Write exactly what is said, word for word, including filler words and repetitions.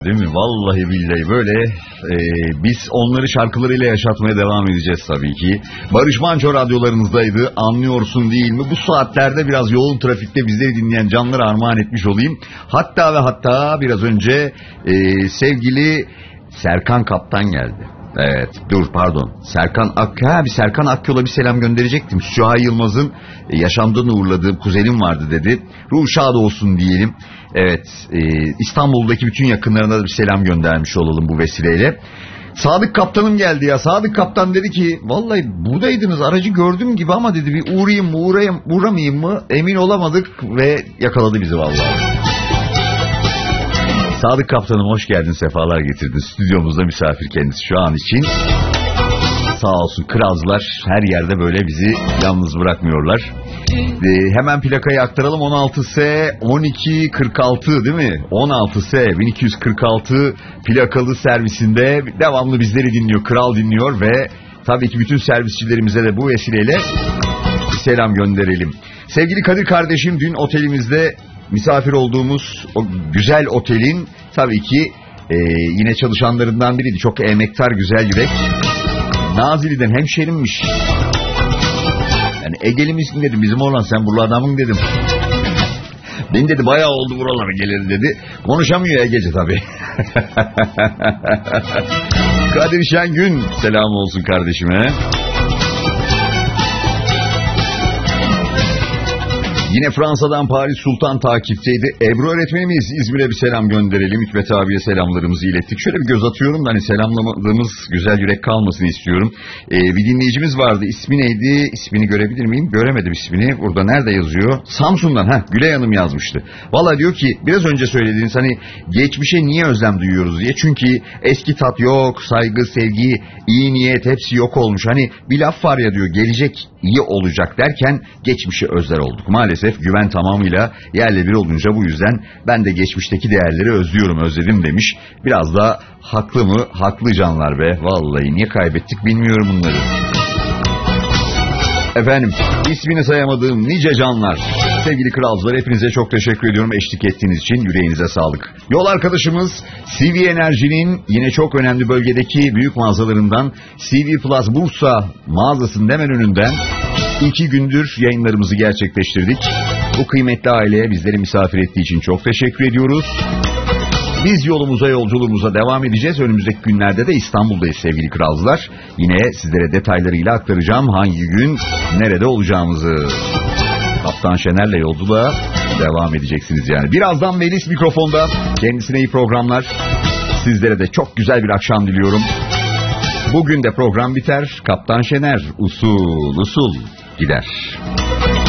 Değil mi? Vallahi billahi böyle e, biz onları şarkılarıyla yaşatmaya devam edeceğiz tabii ki. Barış Manço radyolarınızdaydı. Anlıyorsun değil mi? Bu saatlerde biraz yoğun trafikte bizleri dinleyen canlara armağan etmiş olayım. Hatta ve hatta biraz önce e, sevgili Serkan Kaptan geldi. Evet dur pardon Serkan Ak ha, bir Serkan Akyol'a bir selam gönderecektim. Süha Yılmaz'ın e, yaşamdan uğurladığım kuzenim vardı dedi. Ruh şad olsun diyelim. Evet e, İstanbul'daki bütün yakınlarına da bir selam göndermiş olalım bu vesileyle. Sadık Kaptanım geldi ya. Sadık Kaptan dedi ki vallahi buradaydınız, aracı gördüm gibi ama dedi bir uğrayayım mı uğrayayım, uğramayayım mı emin olamadık ve yakaladı bizi vallahi. Sadık Kaptanım hoş geldin, sefalar getirdin. Stüdyomuzda misafir kendisi şu an için. Sağ olsun kralcılar her yerde böyle bizi yalnız bırakmıyorlar. Ee, hemen plakayı aktaralım. on altı S on iki kırk altı değil mi? on altı S bin iki yüz kırk altı plakalı servisinde devamlı bizleri dinliyor. Kral dinliyor ve tabii ki bütün servisçilerimize de bu vesileyle bir selam gönderelim. Sevgili Kadir kardeşim, dün otelimizde misafir olduğumuz o güzel otelin tabii ki e, yine çalışanlarından biriydi. Çok emektar, güzel yürek. Nazilli'den hemşerimmiş. Yani Ege'li misin dedim, bizim oğlan sen buralardan dedim. Ben dedi bayağı oldu buralara geleli dedi. Konuşamıyor Ege'ci tabii. Kadir Şengün selam olsun kardeşime. Yine Fransa'dan Paris Sultan takipteydi. Ebru öğretmenimiz İzmir'e bir selam gönderelim. Hikmet abiye selamlarımızı ilettik. Şöyle bir göz atıyorum da hani selamlamadığımız güzel yürek kalmasını istiyorum. Ee, bir dinleyicimiz vardı. İsmi neydi? İsmini görebilir miyim? Göremedim ismini. Burada nerede yazıyor? Samsun'dan. ha Gülay Hanım yazmıştı. Valla diyor ki biraz önce söylediğiniz hani geçmişe niye özlem duyuyoruz diye. Çünkü eski tat yok, saygı, sevgi, iyi niyet hepsi yok olmuş. Hani bir laf var ya diyor, gelecek iyi olacak derken geçmişe özler olduk. Maalesef güven tamamıyla yerle bir olunca bu yüzden ben de geçmişteki değerleri özlüyorum, özledim demiş. Biraz da haklı mı? Haklı canlar be. Vallahi niye kaybettik bilmiyorum bunları. Efendim ismini sayamadığım nice canlar, sevgili kralcılar, hepinize çok teşekkür ediyorum eşlik ettiğiniz için, yüreğinize sağlık. Yol arkadaşımız C V Enerji'nin yine çok önemli bölgedeki büyük mağazalarından C V Plus Bursa mağazasının hemen önünden iki gündür yayınlarımızı gerçekleştirdik. Bu kıymetli aileye bizleri misafir ettiği için çok teşekkür ediyoruz. Biz yolumuza yolculuğumuza devam edeceğiz. Önümüzdeki günlerde de İstanbul'dayız sevgili kralcılar. Yine sizlere detaylarıyla aktaracağım hangi gün nerede olacağımızı. Kaptan Şener'le yolculuğa devam edeceksiniz yani. Birazdan Melis mikrofonda. Kendisine iyi programlar. Sizlere de çok güzel bir akşam diliyorum. Bugün de program biter. Kaptan Şener usul usul gider.